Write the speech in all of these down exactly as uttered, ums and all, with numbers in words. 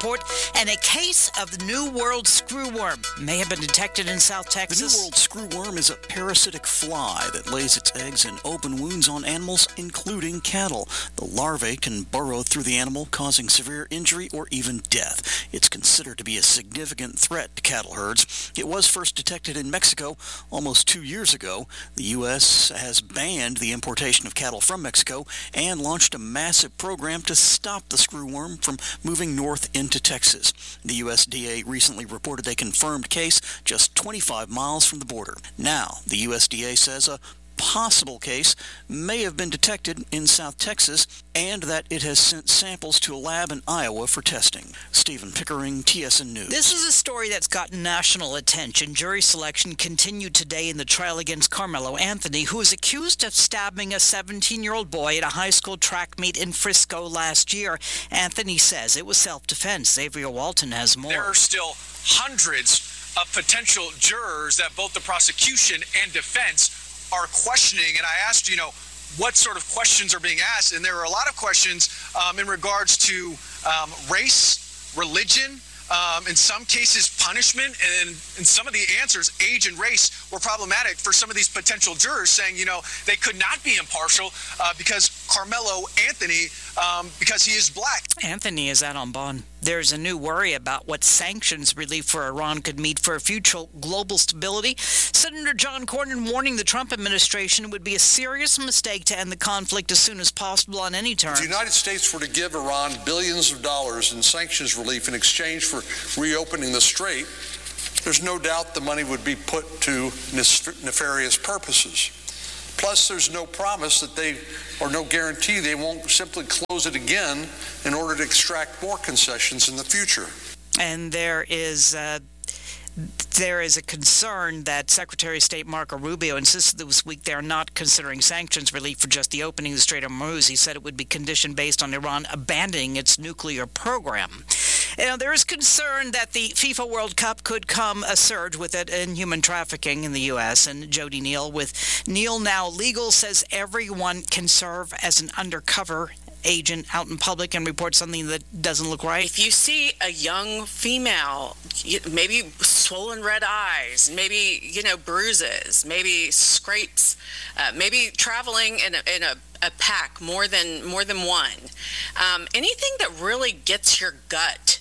report, and a case of the New World screwworm may have been detected in South Texas. The New World screwworm is a parasitic fly that lays its eggs in open wounds on animals, including cattle. The larvae can burrow through the animal, causing severe injury or even death. It's considered to be a significant threat to cattle herds. It was first detected in Mexico almost two years ago. The U S has banned the importation of cattle from Mexico and launched a massive program to stop the screwworm from moving north into Texas. The U S D A recently reported a confirmed case just twenty-five miles from the border. Now, the U S D A says a possible case may have been detected in South Texas and that it has sent samples to a lab in Iowa for testing. Stephen Pickering, T S N News. This is a story that's gotten national attention. Jury selection continued today in the trial against Carmelo Anthony, who is accused of stabbing a seventeen-year-old boy at a high school track meet in Frisco last year. Anthony says it was self-defense. Xavier Walton has more. There are still hundreds of potential jurors that both the prosecution and defense are questioning, and I asked, you know, what sort of questions are being asked, and there are a lot of questions um, in regards to um, race, religion, um, in some cases punishment, and in some of the answers, age and race were problematic for some of these potential jurors, saying, you know, they could not be impartial uh, because Carmelo Anthony, um, because he is black. Anthony is out on bond. There's a new worry about what sanctions relief for Iran could mean for future global stability. Senator John Cornyn warning the Trump administration it would be a serious mistake to end the conflict as soon as possible on any terms. If the United States were to give Iran billions of dollars in sanctions relief in exchange for reopening the strait, there's no doubt the money would be put to nefarious purposes. Plus, there's no promise that they, or no guarantee they won't simply close it again in order to extract more concessions in the future. And there is uh, there is a concern that Secretary of State Marco Rubio insisted this week they are not considering sanctions relief for just the opening of the Strait of Hormuz. He said it would be conditioned based on Iran abandoning its nuclear program. You know, there is concern that the FIFA World Cup could come a surge with it in human trafficking in the U S. And Jody Neal with Neal Now Legal says everyone can serve as an undercover agent out in public and report something that doesn't look right. If you see a young female, maybe swollen red eyes, maybe, you know, bruises, maybe scrapes, uh, maybe traveling in a, in a, a pack more than more than one, um, anything that really gets your gut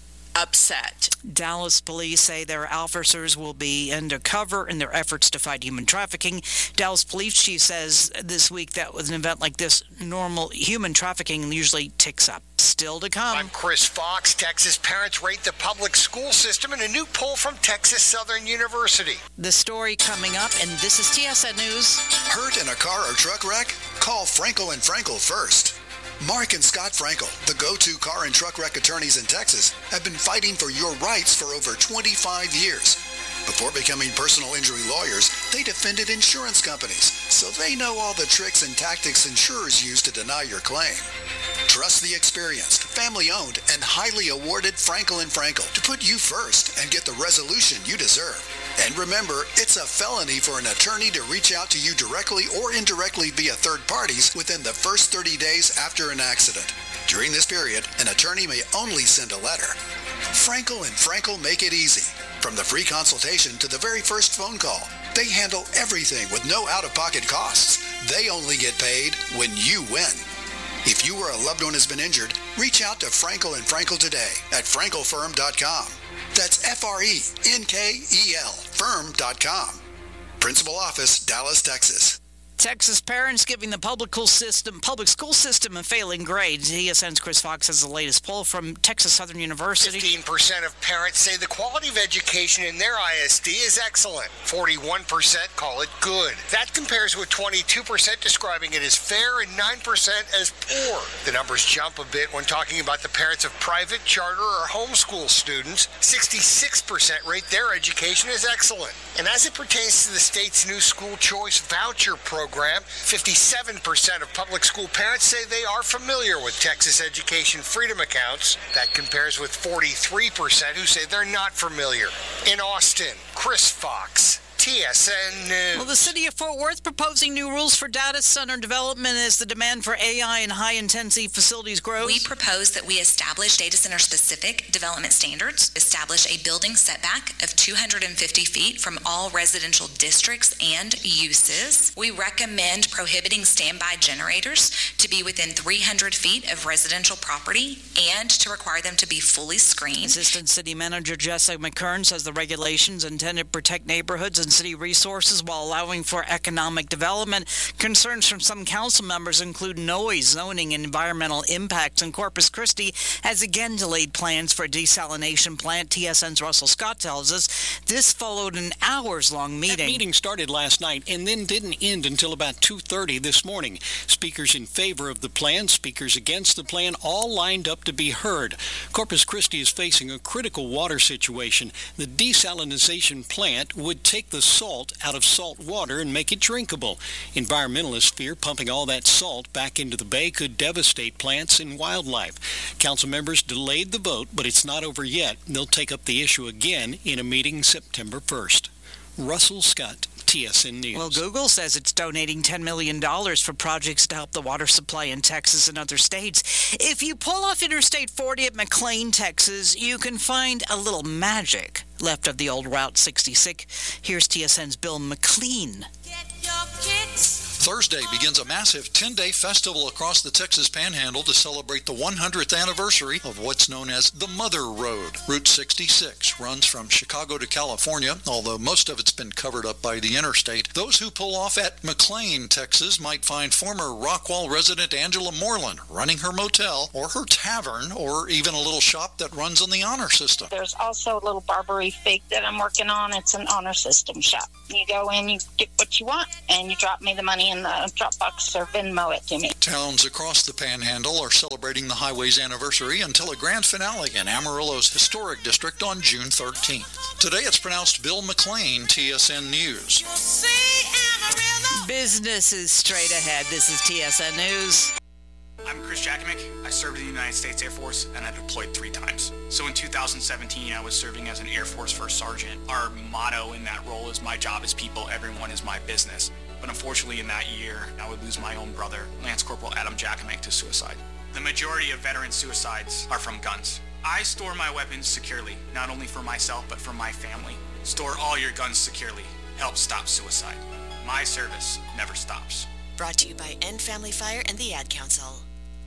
upset. Dallas police say their officers will be undercover in their efforts to fight human trafficking. Dallas police chief says this week that with an event like this, normal human trafficking usually ticks up. Still to come. I'm Chris Fox. Texas parents rate the public school system in a new poll from Texas Southern University. The story coming up, and this is T S N News. Hurt in a car or truck wreck? Call Frankel and Frankel first. Mark and Scott Frankel, the go-to car and truck wreck attorneys in Texas, have been fighting for your rights for over twenty-five years. Before becoming personal injury lawyers, they defended insurance companies, so they know all the tricks and tactics insurers use to deny your claim. Trust the experienced, family-owned, and highly awarded Frankel and Frankel to put you first and get the resolution you deserve. And remember, it's a felony for an attorney to reach out to you directly or indirectly via third parties within the first thirty days after an accident. During this period, an attorney may only send a letter. Frankel and Frankel make it easy. From the free consultation to the very first phone call, they handle everything with no out-of-pocket costs. They only get paid when you win. If you or a loved one has been injured, reach out to Frankel and Frankel today at frankel firm dot com. That's F R E N K E L firm dot com. Principal office, Dallas, Texas. Texas parents giving the public school system, public school system a failing grade. T S N's Chris Fox has the latest poll from Texas Southern University. fifteen percent of parents say the quality of education in their I S D is excellent. forty-one percent call it good. That compares with twenty-two percent describing it as fair and nine percent as poor. The numbers jump a bit when talking about the parents of private, charter, or homeschool students. sixty-six percent rate their education as excellent. And as it pertains to the state's new school choice voucher program, Program. fifty-seven percent of public school parents say they are familiar with Texas Education Freedom accounts. That compares with forty-three percent who say they're not familiar. In Austin, Chris Fox, T T S N News. Well, the city of Fort Worth proposing new rules for data center development as the demand for A I and high-intensity facilities grows. We propose that we establish data center-specific development standards, establish a building setback of two hundred fifty feet from all residential districts and uses. We recommend prohibiting standby generators to be within three hundred feet of residential property and to require them to be fully screened. Assistant City Manager Jessica McKern says the regulations intended to protect neighborhoods and city resources while allowing for economic development. Concerns from some council members include noise, zoning, and environmental impacts, and Corpus Christi has again delayed plans for a desalination plant. T S N's Russell Scott tells us this followed an hours-long meeting. That meeting started last night and then didn't end until about two thirty this morning. Speakers in favor of the plan, speakers against the plan, all lined up to be heard. Corpus Christi is facing a critical water situation. The desalination plant would take the salt out of salt water and make it drinkable. Environmentalists fear pumping all that salt back into the bay could devastate plants and wildlife. Council members delayed the vote, but it's not over yet. They'll take up the issue again in a meeting September first. Russell Scott, T S N News. Well, Google says it's donating ten million dollars for projects to help the water supply in Texas and other states. If you pull off Interstate forty at McLean, Texas, you can find a little magic left of the old Route sixty-six. Here's T S N's Bill McLean. Get your kicks. Thursday begins a massive ten-day festival across the Texas Panhandle to celebrate the one hundredth anniversary of what's known as the Mother Road. Route sixty-six runs from Chicago to California, although most of it's been covered up by the interstate. Those who pull off at McLean, Texas, might find former Rockwall resident Angela Moreland running her motel or her tavern, or even a little shop that runs on the honor system. There's also a little Barbary fig that I'm working on. It's an honor system shop. You go in, you get what you want, and you drop me the money in the Dropbox or Venmo it to me. Towns across the Panhandle are celebrating the highway's anniversary until a grand finale in Amarillo's historic district on June thirteenth. Today it's pronounced Bill McLean, T S N News. Business is straight ahead. This is T S N News. I'm Chris Jakovic. I served in the United States Air Force and I deployed three times. So in two thousand seventeen, I was serving as an Air Force First Sergeant. Our motto in that role is my job is people, everyone is my business. But unfortunately in that year, I would lose my own brother, Lance Corporal Adam Jakovic, to suicide. The majority of veteran suicides are from guns. I store my weapons securely, not only for myself, but for my family. Store all your guns securely. Help stop suicide. My service never stops. Brought to you by End Family Fire and the Ad Council.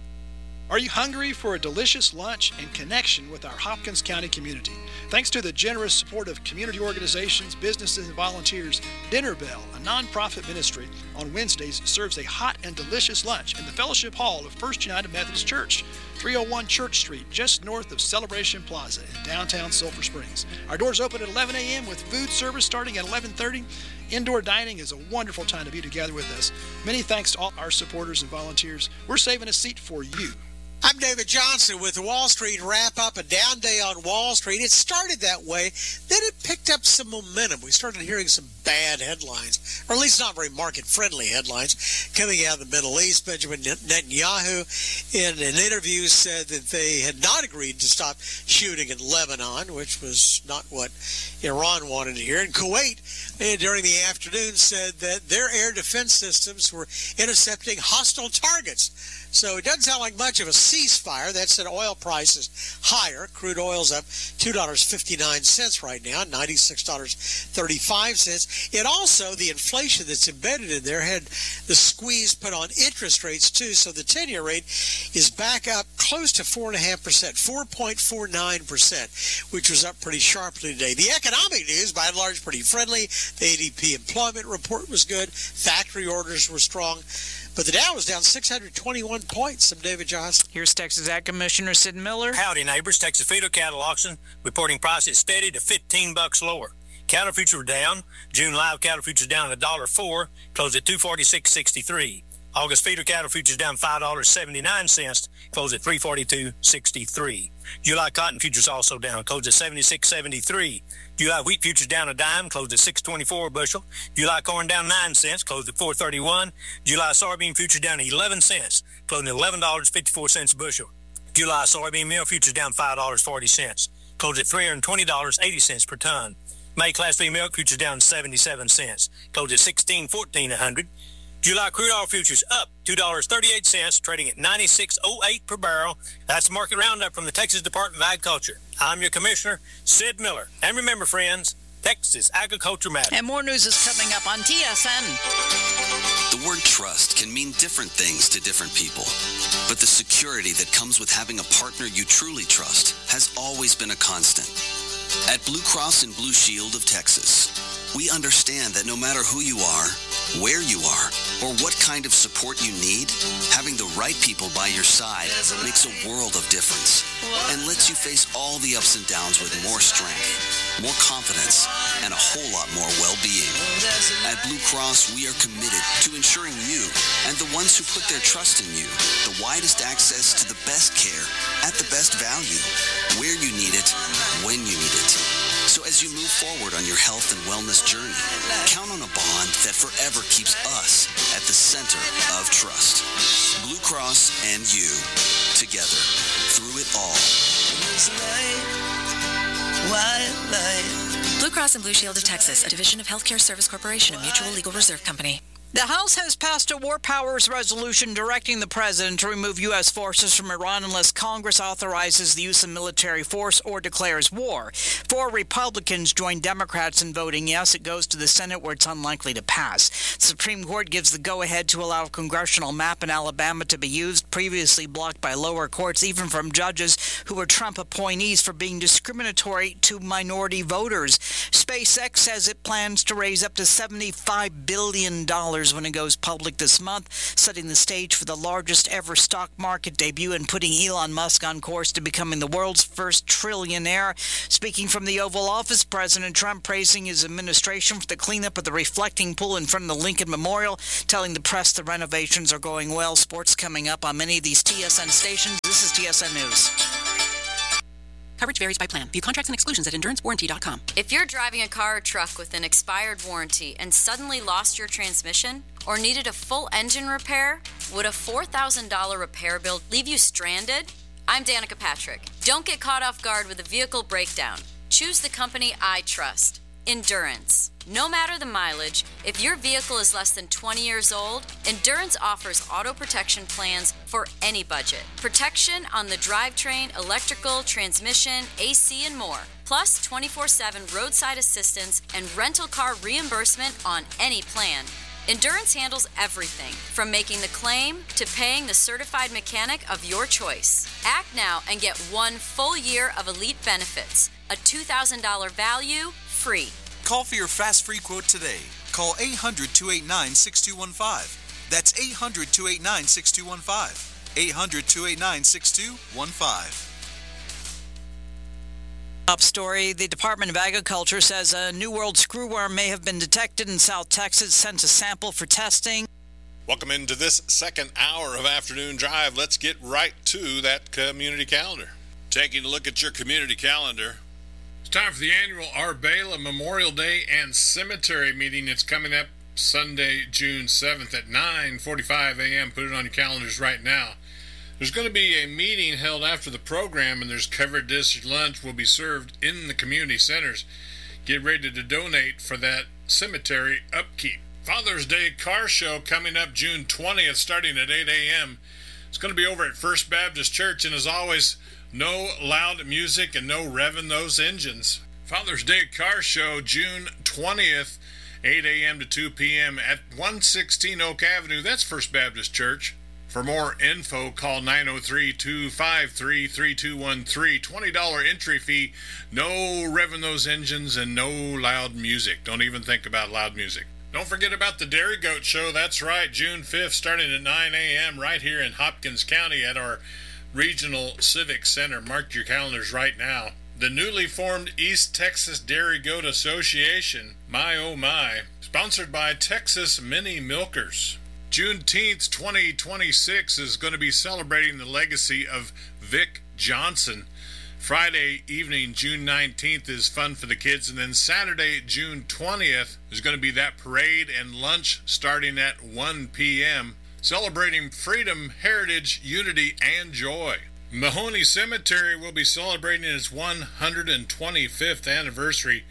Are you hungry for a delicious lunch and connection with our Hopkins County community? Thanks to the generous support of community organizations, businesses, and volunteers, Dinner Bell, a nonprofit ministry, on Wednesdays serves a hot and delicious lunch in the Fellowship Hall of First United Methodist Church, three oh one Church Street, just north of Celebration Plaza in downtown Sulphur Springs. Our doors open at eleven a.m. with food service starting at eleven thirty. Indoor dining is a wonderful time to be together with us. Many thanks to all our supporters and volunteers. We're saving a seat for you. I'm David Johnson with the Wall Street Wrap-Up, a down day on Wall Street. It started that way, then it picked up some momentum. We started hearing some bad headlines, or at least not very market-friendly headlines, coming out of the Middle East. Benjamin Netanyahu, in an interview, said that they had not agreed to stop shooting in Lebanon, which was not what Iran wanted to hear. And Kuwait, during the afternoon, said that their air defense systems were intercepting hostile targets. So it doesn't sound like much of a ceasefire. That said, oil prices higher. Crude oil's up two dollars and fifty-nine cents right now, ninety-six dollars and thirty-five cents. It also, the inflation that's embedded in there had the squeeze put on interest rates too. So the ten-year rate is back up close to four point five percent, four point four nine percent, which was up pretty sharply today. The economic news, by and large, pretty friendly. The A D P employment report was good. Factory orders were strong. But the Dow was down six hundred twenty-one points. I'm David Johnson. Here's Texas Ag Commissioner Sid Miller. Howdy, neighbors. Texas Feeder Cattle Auction reporting prices steady to fifteen bucks lower. Cattle futures were down. June live cattle futures down one dollar four, closed at two forty-six sixty-three. August feeder cattle futures down five dollars and seventy-nine cents, closed at three forty-two sixty-three. July cotton futures also down, closed at seventy-six seventy-three. July wheat futures down a dime, closed at six twenty-four a bushel. July corn down nine cents, closed at four thirty-one. July soybean futures down eleven cents, closing at eleven dollars and fifty-four cents a bushel. July soybean meal futures down five dollars and forty cents, closed at three hundred twenty dollars and eighty cents per ton. May Class B milk futures down seventy-seven cents. Closed at sixteen fourteen a hundred. July crude oil futures up two dollars and thirty-eight cents, trading at ninety-six oh eight per barrel. That's the market roundup from the Texas Department of Agriculture. I'm your commissioner, Sid Miller. And remember, friends, Texas Agriculture Matters. And more news is coming up on T S N. The word trust can mean different things to different people, but the security that comes with having a partner you truly trust has always been a constant. At Blue Cross and Blue Shield of Texas, we understand that no matter who you are, where you are, or what kind of support you need, having the right people by your side makes a world of difference and lets you face all the ups and downs with more strength, more confidence, and a whole lot more well-being. At Blue Cross, we are committed to ensuring you and the ones who put their trust in you the widest access to the best care at the best value, where you need it, when you need it. So as you move forward on your health and wellness journey, count on a bond that forever keeps us at the center of trust. Blue Cross and you, together, through it all. Blue Cross and Blue Shield of Texas, a division of Healthcare Service Corporation, a mutual legal reserve company. The House has passed a war powers resolution directing the president to remove U S forces from Iran unless Congress authorizes the use of military force or declares war. Four Republicans joined Democrats in voting yes. It goes to the Senate, where it's unlikely to pass. The Supreme Court gives the go-ahead to allow a congressional map in Alabama to be used, previously blocked by lower courts, even from judges who were Trump appointees, for being discriminatory to minority voters. SpaceX says it plans to raise up to seventy-five billion dollars when it goes public this month, setting the stage for the largest ever stock market debut and putting Elon Musk on course to becoming the world's first trillionaire. Speaking from the Oval Office, President Trump praising his administration for the cleanup of the reflecting pool in front of the Lincoln Memorial, telling the press the renovations are going well. Sports coming up on many of these T S N stations. This is T S N News. Coverage varies by plan. View contracts and exclusions at endurance warranty dot com. If you're driving a car or truck with an expired warranty and suddenly lost your transmission or needed a full engine repair, would a four thousand dollars repair bill leave you stranded? I'm Danica Patrick. Don't get caught off guard with a vehicle breakdown. Choose the company I trust, Endurance. No matter the mileage, if your vehicle is less than twenty years old, Endurance offers auto protection plans for any budget. Protection on the drivetrain, electrical, transmission, A C, and more. Plus twenty-four seven roadside assistance and rental car reimbursement on any plan. Endurance handles everything, from making the claim to paying the certified mechanic of your choice. Act now and get one full year of elite benefits. A two thousand dollars value, free. Call for your fast free quote today. Call eight hundred, two eight nine, six two one five. That's eight hundred, two eight nine, six two one five. eight hundred, two eight nine, six two one five. Up story, the Department of Agriculture says a New World screwworm may have been detected in South Texas, sent a sample for testing. Welcome into this second hour of Afternoon Drive. Let's get right to that community calendar. Taking a look at your community calendar. It's time for the annual Arbela Memorial Day and Cemetery meeting. It's coming up Sunday, June seventh at nine forty-five a.m. Put it on your calendars right now. There's going to be a meeting held after the program, and there's covered dish lunch will be served in the community centers. Get ready to donate for that cemetery upkeep. Father's Day car show coming up June twentieth, starting at eight a.m. It's going to be over at First Baptist Church, and as always, no loud music and no revving those engines. Father's Day car show June twentieth, eight a.m. to two p.m. at one sixteen Oak Avenue. That's First Baptist Church. For more info, call nine oh three, two five three, three two one three. twenty dollars entry fee. No revving those engines and no loud music. Don't even think about loud music. Don't forget about the Dairy Goat Show. That's right, June fifth, starting at nine a.m. right here in Hopkins County at our Regional Civic Center. Mark your calendars right now. The newly formed East Texas Dairy Goat Association, my oh my, sponsored by Texas Mini Milkers. Juneteenth twenty twenty-six is going to be celebrating the legacy of Vic Johnson. Friday evening, June nineteenth, is fun for the kids, and then Saturday, June twentieth, is going to be that parade and lunch starting at one p.m., celebrating freedom, heritage, unity, and joy. Mahoney Cemetery will be celebrating its one hundred twenty-fifth anniversary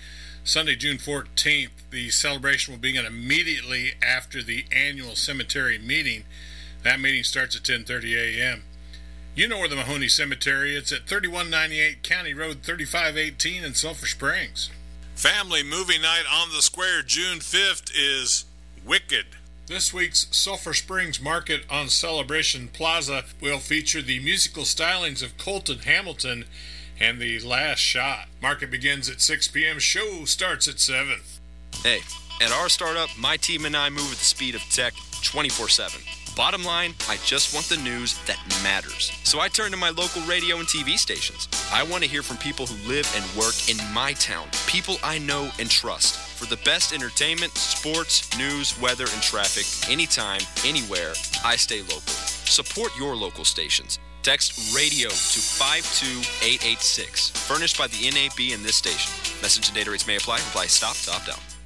Sunday, June fourteenth, the celebration will begin immediately after the annual cemetery meeting. That meeting starts at ten thirty a.m. You know where the Mahoney Cemetery is. It's at thirty-one ninety-eight County Road thirty-five eighteen in Sulphur Springs. Family movie night on the square June fifth is Wicked. This week's Sulphur Springs Market on Celebration Plaza will feature the musical stylings of Colton Hamilton and The Last Shot. Market begins at six p.m. Show starts at seven. Hey, at our startup, my team and I move at the speed of tech twenty-four seven. Bottom line, I just want the news that matters. So I turn to my local radio and T V stations. I want to hear from people who live and work in my town, people I know and trust. For the best entertainment, sports, news, weather, and traffic, anytime, anywhere, I stay local. Support your local stations. Text radio to five two eight eight six. Furnished by the N A B and this station. Message and data rates may apply. Apply stop to opt out.